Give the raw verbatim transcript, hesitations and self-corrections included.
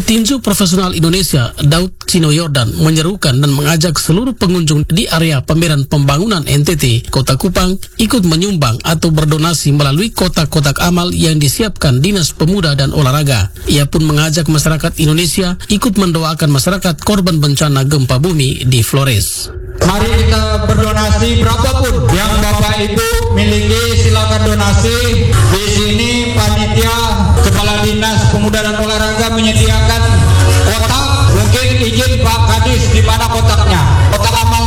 Tinju profesional Indonesia Daud Chino Yordan menyerukan dan mengajak seluruh pengunjung di area pameran pembangunan N T T Kota Kupang ikut menyumbang atau berdonasi melalui kotak-kotak amal yang disiapkan Dinas Pemuda dan Olahraga. Ia pun mengajak masyarakat Indonesia ikut mendoakan masyarakat korban bencana gempa bumi di Flores. Mari kita berdonasi berapapun yang Bapak Ibu miliki, silakan donasi. Di sini panitia Kepala Dinas Pemuda dan Olahraga menyediakan kotak. Mungkin izin Pak Kadis di mana kotaknya.